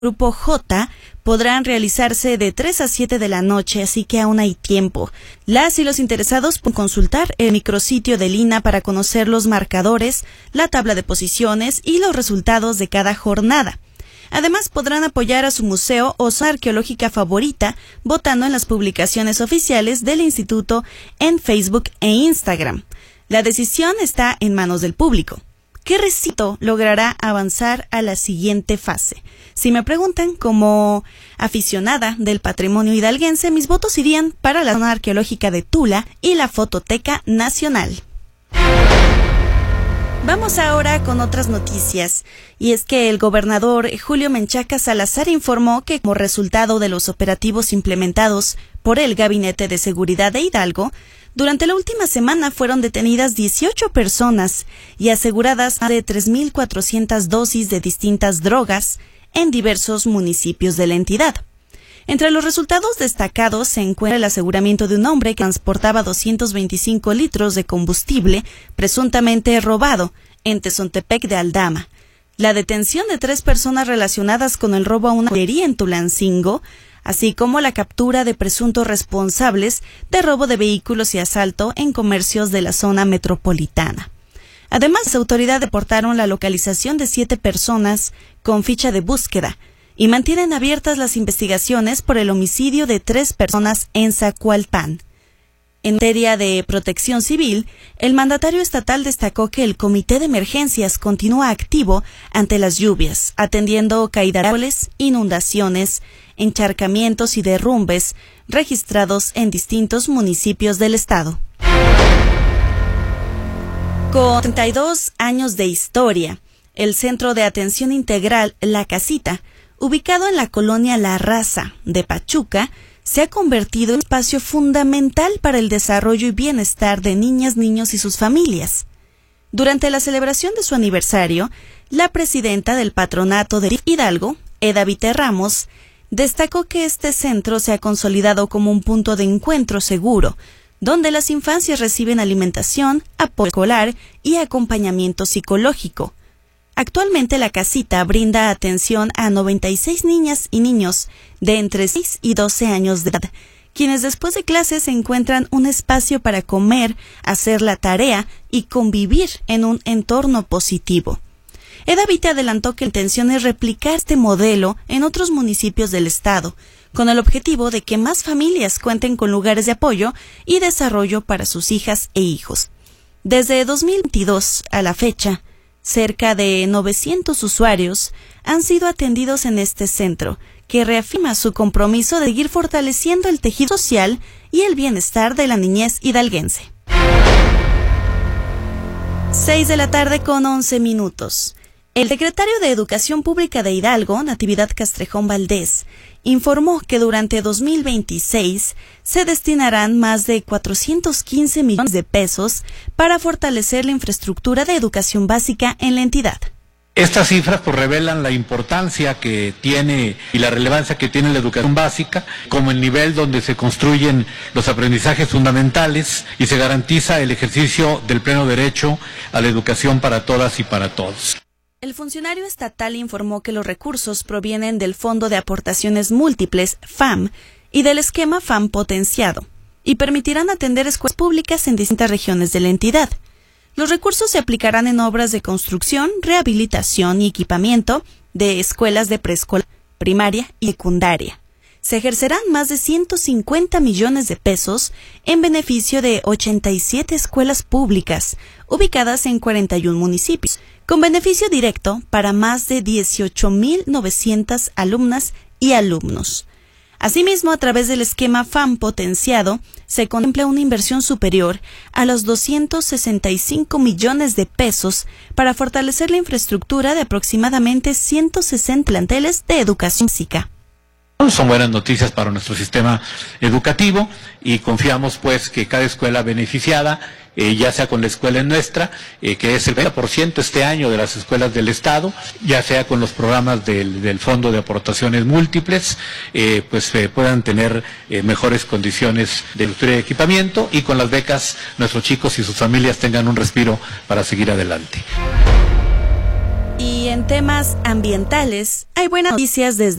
Grupo J podrán realizarse de 3 a 7 de la noche, así que aún hay tiempo. Las y los interesados pueden consultar el micrositio del INAH para conocer los marcadores, la tabla de posiciones y los resultados de cada jornada. Además, podrán apoyar a su museo o zona arqueológica favorita votando en las publicaciones oficiales del instituto en Facebook e Instagram. La decisión está en manos del público. ¿Qué recinto logrará avanzar a la siguiente fase? Si me preguntan, como aficionada del patrimonio hidalguense, mis votos irían para la zona arqueológica de Tula y la Fototeca Nacional. Vamos ahora con otras noticias, y es que el gobernador Julio Menchaca Salazar informó que como resultado de los operativos implementados por el Gabinete de Seguridad de Hidalgo, durante la última semana fueron detenidas 18 personas y aseguradas más de 3.400 dosis de distintas drogas en diversos municipios de la entidad. Entre los resultados destacados se encuentra el aseguramiento de un hombre que transportaba 225 litros de combustible presuntamente robado en Tezontepec de Aldama, la detención de 3 personas relacionadas con el robo a una joyería en Tulancingo, así como la captura de presuntos responsables de robo de vehículos y asalto en comercios de la zona metropolitana. Además, las autoridades reportaron la localización de 7 personas con ficha de búsqueda y mantienen abiertas las investigaciones por el homicidio de 3 personas en Zacualpan. En materia de protección civil, el mandatario estatal destacó que el Comité de Emergencias continúa activo ante las lluvias, atendiendo caída de árboles, inundaciones, encharcamientos y derrumbes registrados en distintos municipios del estado. Con 32 años de historia, el Centro de Atención Integral La Casita, ubicado en la colonia La Raza de Pachuca, se ha convertido en un espacio fundamental para el desarrollo y bienestar de niñas, niños y sus familias. Durante la celebración de su aniversario, la presidenta del Patronato de Hidalgo, Eda Vite Ramos, destacó que este centro se ha consolidado como un punto de encuentro seguro, donde las infancias reciben alimentación, apoyo escolar y acompañamiento psicológico. Actualmente la casita brinda atención a 96 niñas y niños de entre 6 y 12 años de edad, quienes después de clases encuentran un espacio para comer, hacer la tarea y convivir en un entorno positivo. Eda Vite adelantó que la intención es replicar este modelo en otros municipios del estado, con el objetivo de que más familias cuenten con lugares de apoyo y desarrollo para sus hijas e hijos. Desde 2022 a la fecha, cerca de 900 usuarios han sido atendidos en este centro, que reafirma su compromiso de seguir fortaleciendo el tejido social y el bienestar de la niñez hidalguense. 6 de la tarde con 11 minutos. El secretario de Educación Pública de Hidalgo, Natividad Castrejón Valdés, informó que durante 2026 se destinarán más de 415 millones de pesos para fortalecer la infraestructura de educación básica en la entidad. Estas cifras revelan la importancia que tiene y la relevancia que tiene la educación básica como el nivel donde se construyen los aprendizajes fundamentales y se garantiza el ejercicio del pleno derecho a la educación para todas y para todos. El funcionario estatal informó que los recursos provienen del Fondo de Aportaciones Múltiples, FAM, y del esquema FAM Potenciado, y permitirán atender escuelas públicas en distintas regiones de la entidad. Los recursos se aplicarán en obras de construcción, rehabilitación y equipamiento de escuelas de preescolar, primaria y secundaria. Se ejercerán más de 150 millones de pesos en beneficio de 87 escuelas públicas, ubicadas en 41 municipios, con beneficio directo para más de 18.900 alumnas y alumnos. Asimismo, a través del esquema FAM Potenciado, se contempla una inversión superior a los 265 millones de pesos para fortalecer la infraestructura de aproximadamente 160 planteles de educación básica. Son buenas noticias para nuestro sistema educativo y confiamos pues que cada escuela beneficiada, ya sea con la escuela nuestra, que es el 20% este año de las escuelas del Estado, ya sea con los programas del Fondo de Aportaciones Múltiples, puedan tener mejores condiciones de estructura y equipamiento, y con las becas nuestros chicos y sus familias tengan un respiro para seguir adelante. Y en temas ambientales, hay buenas noticias desde